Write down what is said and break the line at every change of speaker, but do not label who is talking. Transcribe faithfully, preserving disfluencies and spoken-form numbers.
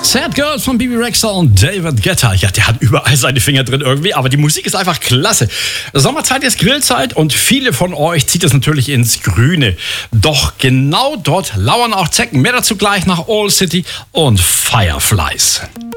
Sad Girls von Bebe Rexha und David Guetta. Ja, der hat überall seine Finger drin irgendwie, aber die Musik ist einfach klasse. Sommerzeit ist Grillzeit und viele von euch zieht es natürlich ins Grüne. Doch genau dort lauern auch Zecken. Mehr dazu gleich nach All City und Fireflies.